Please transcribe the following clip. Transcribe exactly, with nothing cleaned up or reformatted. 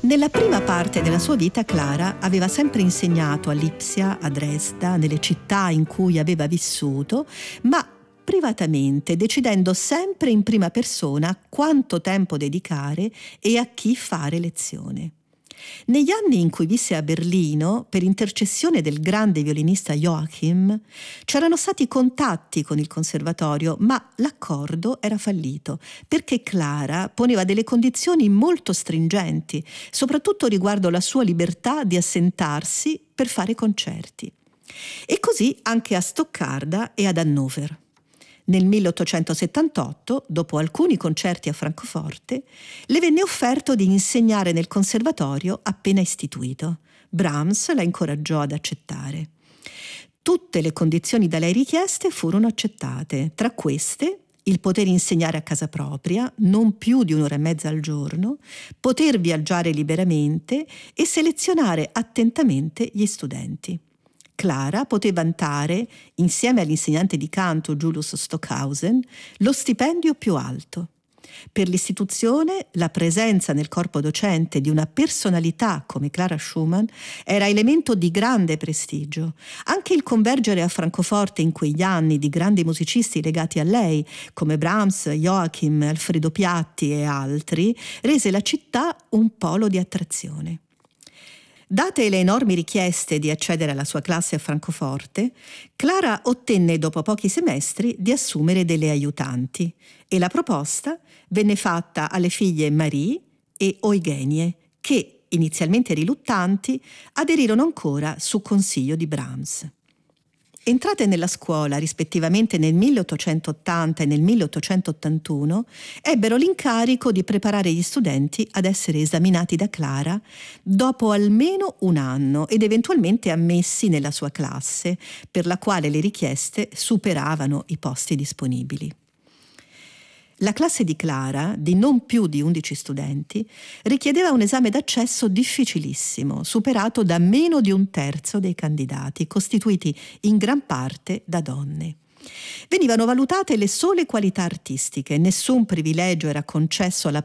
Nella prima parte della sua vita Clara aveva sempre insegnato a Lipsia, a Dresda, nelle città in cui aveva vissuto, ma privatamente, decidendo sempre in prima persona quanto tempo dedicare e a chi fare lezione. Negli anni in cui visse a Berlino, per intercessione del grande violinista Joachim, c'erano stati contatti con il conservatorio, ma l'accordo era fallito, perché Clara poneva delle condizioni molto stringenti, soprattutto riguardo la sua libertà di assentarsi per fare concerti. E così anche a Stoccarda e ad Hannover. Nel milleottocentosettantotto, dopo alcuni concerti a Francoforte, le venne offerto di insegnare nel conservatorio appena istituito. Brahms la incoraggiò ad accettare. Tutte le condizioni da lei richieste furono accettate, tra queste il poter insegnare a casa propria, non più di un'ora e mezza al giorno, poter viaggiare liberamente e selezionare attentamente gli studenti. Clara poté vantare, insieme all'insegnante di canto Julius Stockhausen, lo stipendio più alto. Per l'istituzione, la presenza nel corpo docente di una personalità come Clara Schumann era elemento di grande prestigio. Anche il convergere a Francoforte in quegli anni di grandi musicisti legati a lei, come Brahms, Joachim, Alfredo Piatti e altri, rese la città un polo di attrazione. Date le enormi richieste di accedere alla sua classe a Francoforte, Clara ottenne dopo pochi semestri di assumere delle aiutanti e la proposta venne fatta alle figlie Marie e Eugenie, che, inizialmente riluttanti, aderirono ancora su consiglio di Brahms. Entrate nella scuola rispettivamente nel milleottocentottanta e nel milleottocentottantuno, ebbero l'incarico di preparare gli studenti ad essere esaminati da Clara dopo almeno un anno ed eventualmente ammessi nella sua classe, per la quale le richieste superavano i posti disponibili. La classe di Clara, di non più di undici studenti, richiedeva un esame d'accesso difficilissimo, superato da meno di un terzo dei candidati, costituiti in gran parte da donne. Venivano valutate le sole qualità artistiche, nessun privilegio era concesso alla